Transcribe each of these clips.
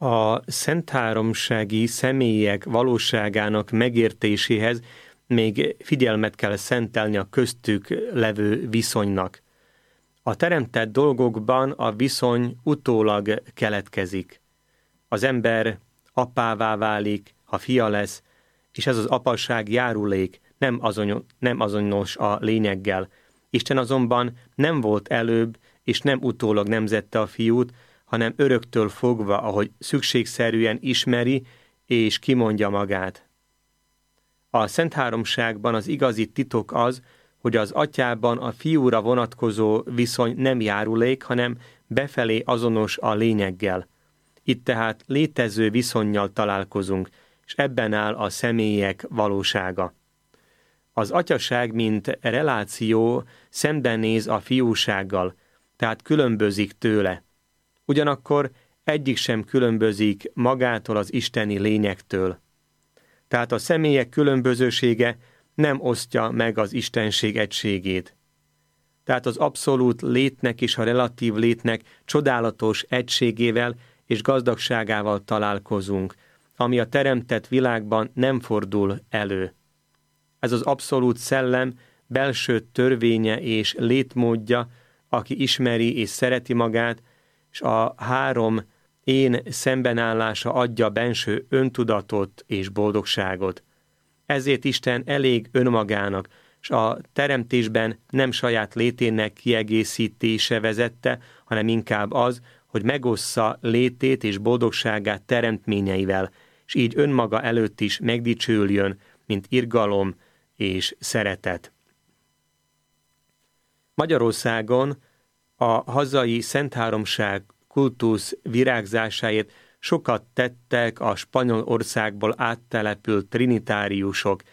A szentháromsági személyek valóságának megértéséhez még figyelmet kell szentelni a köztük levő viszonynak. A teremtett dolgokban a viszony utólag keletkezik. Az ember apává válik, ha fia lesz, és ez az apaság járulék, nem azonos a lényeggel. Isten azonban nem volt előbb, és nem utólag nemzette a fiút, hanem öröktől fogva, ahogy szükségszerűen ismeri és kimondja magát. A Szentháromságban az igazi titok az, hogy az atyában a fiúra vonatkozó viszony nem járulék, hanem befelé azonos a lényeggel. Itt tehát létező viszonnyal találkozunk, és ebben áll a személyek valósága. Az atyaság, mint reláció szembenéz a fiúsággal, tehát különbözik tőle. Ugyanakkor egyik sem különbözik magától az isteni lényektől. Tehát a személyek különbözősége nem osztja meg az istenség egységét. Tehát az abszolút létnek és a relatív létnek csodálatos egységével és gazdagságával találkozunk, ami a teremtett világban nem fordul elő. Ez az abszolút szellem belső törvénye és létmódja, aki ismeri és szereti magát, és a három én szembenállása adja benső öntudatot és boldogságot. Ezért Isten elég önmagának, és a teremtésben nem saját létének kiegészítése vezette, hanem inkább az, hogy megossza létét és boldogságát teremtményeivel, és így önmaga előtt is megdicsőüljön, mint irgalom és szeretet. Magyarországon a hazai Szentháromság kultusz virágzásáért sokat tettek a Spanyolországból áttelepült trinitáriusok.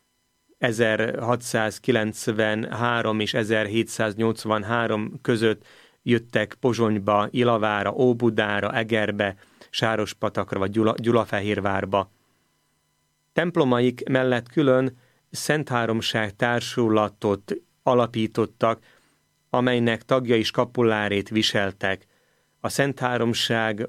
1693 és 1783 között jöttek Pozsonyba, Ilavára, Óbudára, Egerbe, Sárospatakra vagy Gyulafehérvárba. Templomaik mellett külön Szentháromság társulatot alapítottak, amelynek tagjai skapulárét viseltek. A Szentháromság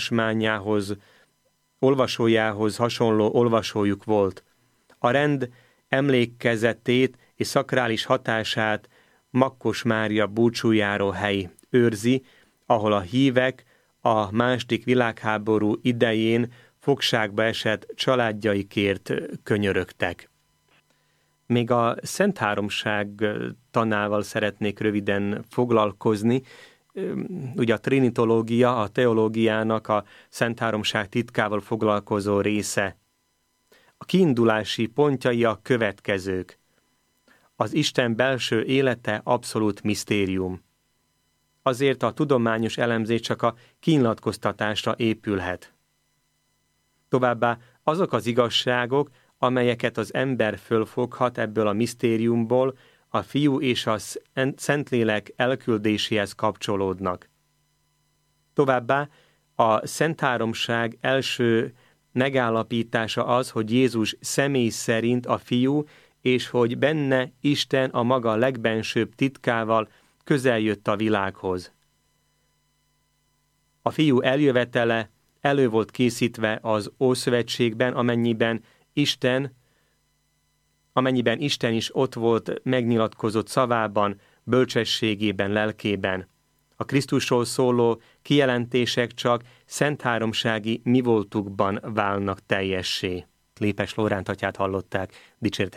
olvasójához hasonló olvasójuk volt. A rend emlékezetét és szakrális hatását Makkos Mária búcsújáró hely őrzi, ahol a hívek a II. Világháború idején fogságba esett családjaikért könyörögtek. Még a Szentháromság tanával szeretnék röviden foglalkozni. Ugye a trinitológia, a teológiának a Szentháromság titkával foglalkozó része. A kiindulási pontjai a következők. Az Isten belső élete abszolút misztérium. Azért a tudományos elemzés csak a kinyilatkoztatásra épülhet. Továbbá azok az igazságok, amelyeket az ember fölfoghat ebből a misztériumból, a Fiú és a Szentlélek elküldéséhez kapcsolódnak. Továbbá a Szentháromság első megállapítása az, hogy Jézus személy szerint a Fiú, és hogy benne Isten a maga legbensőbb titkával közeljött a világhoz. A Fiú eljövetele elő volt készítve az Ószövetségben, amennyiben Isten is ott volt megnyilatkozott szavában, bölcsességében, lelkében. A Krisztusról szóló kijelentések csak szentháromsági mi voltukban válnak teljessé. Lépes Lóránt atyát hallották, dicsértek